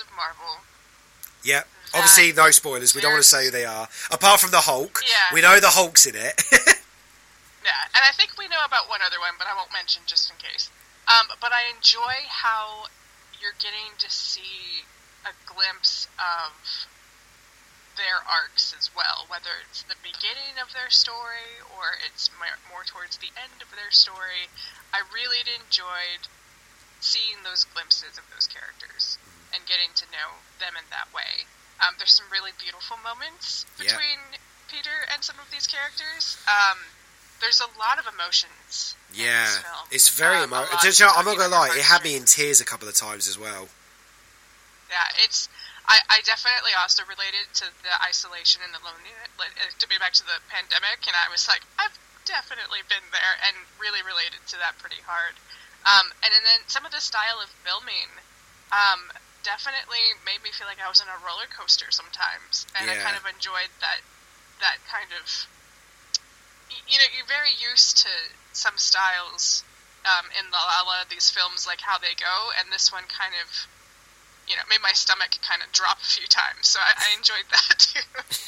of Marvel. Yeah. Obviously, no spoilers. We don't want to say who they are. Apart from the Hulk. Yeah. We know the Hulk's in it. Yeah, and I think we know about one other one, but I won't mention just in case. But I enjoy how you're getting to see a glimpse of their arcs as well, whether it's the beginning of their story or it's more towards the end of their story. I really enjoyed seeing those glimpses of those characters and getting to know them in that way. There's some really beautiful moments between Peter and some of these characters. There's a lot of emotions in this film. It's very emotional. I'm not going to lie, it had me in tears a couple of times as well. Yeah, I definitely also related to the isolation and the loneliness, to be back to the pandemic, and I was like, I've definitely been there, and really related to that pretty hard. And then some of the style of filming definitely made me feel like I was in a roller coaster sometimes, and I kind of enjoyed that kind of, you know, you're very used to some styles in a lot of these films, like how they go, and this one kind of, you know, made my stomach kind of drop a few times, so I enjoyed that too.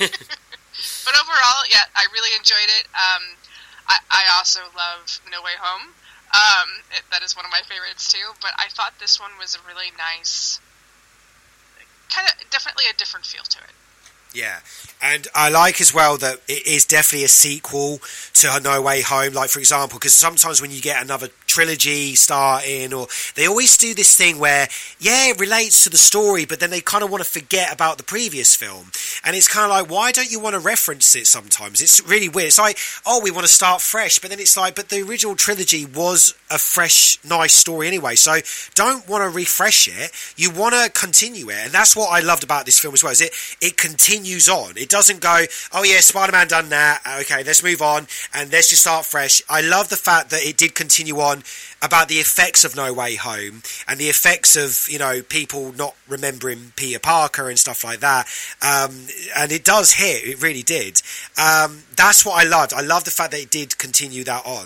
But overall, yeah, I really enjoyed it. I also love No Way Home. That is one of my favorites too, but I thought this one was a really nice, kind of definitely a different feel to it. Yeah, and I like as well that it is definitely a sequel to No Way Home, like for example, because sometimes when you get another trilogy starting, or they always do this thing where, it relates to the story, but then they kind of want to forget about the previous film, and it's kind of like, why don't you want to reference it sometimes? It's really weird. It's like, we want to start fresh, but then it's like, but the original trilogy was a fresh, nice story anyway, so don't want to refresh it, you want to continue it, and that's what I loved about this film as well, is it continues on. It doesn't go, Spider-Man done that, okay, let's move on, and let's just start fresh. I love the fact that it did continue on about the effects of No Way Home, and the effects of, you know, people not remembering Peter Parker and stuff like that, and it does hit, it really did. That's what I loved. I love the fact that it did continue that on.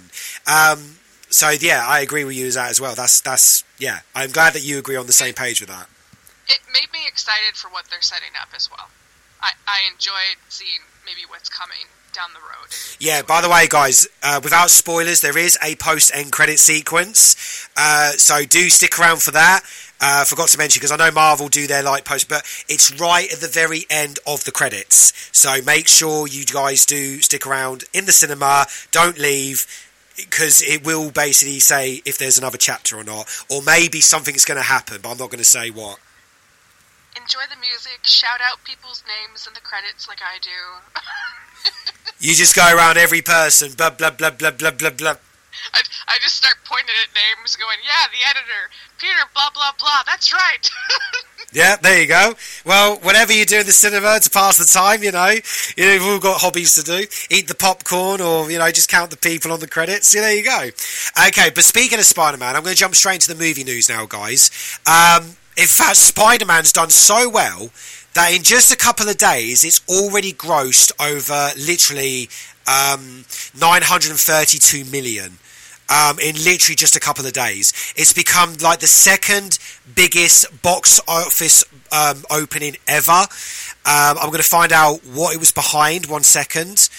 So yeah, I agree with you with that as well. That's I'm glad that you agree on the same page with that. It made me excited for what they're setting up as well. I enjoyed seeing maybe what's coming down the road. Yeah, by the way, guys, without spoilers, there is a post-end credit sequence, so do stick around for that. Forgot to mention, because I know Marvel do their post, but it's right at the very end of the credits, so make sure you guys do stick around in the cinema, don't leave, because it will basically say if there's another chapter or not, or maybe something's going to happen, but I'm not going to say what. Enjoy the music, shout out people's names in the credits like I do. You just go around every person, blah, blah, blah, blah, blah, blah, blah. I just start pointing at names, going, the editor, Peter, blah, blah, blah, that's right. Yeah, there you go. Well, whatever you do in the cinema to pass the time, we've all got hobbies to do. Eat the popcorn, or, just count the people on the credits. There you go. Okay, but speaking of Spider-Man, I'm going to jump straight into the movie news now, guys. In fact, Spider-Man's done so well that in just a couple of days, it's already grossed over literally 932 million. In literally just a couple of days. It's become like the second biggest box office opening ever. I'm going to find out what it was behind. 1 second.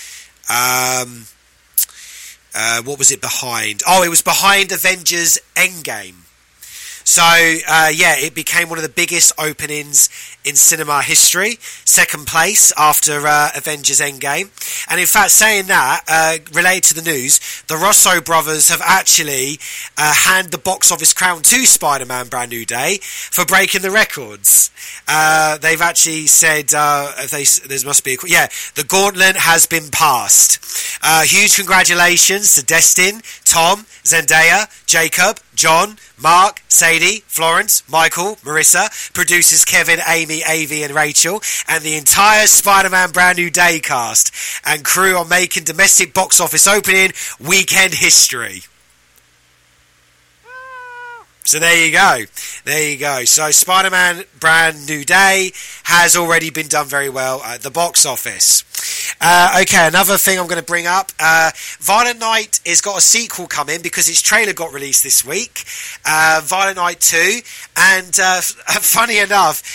What was it behind? Oh, it was behind Avengers Endgame. So, it became one of the biggest openings in cinema history. Second place after Avengers Endgame. And in fact, saying that, related to the news, the Russo brothers have actually handed the box office crown to Spider-Man Brand New Day for breaking the records. They've actually said, there must be the gauntlet has been passed. Huge congratulations to Destin, Tom, Zendaya, Jacob, John, Mark, Sadie, Florence, Michael, Marissa, producers Kevin, Amy, Avi and Rachel, and the entire Spider-Man Brand New Day cast and crew on making domestic box office opening weekend history. So there you go. So Spider-Man Brand New Day has already been done very well at the box office. Okay, another thing I'm going to bring up. Violent Night has got a sequel coming because its trailer got released this week. Violent Night 2. And funny enough,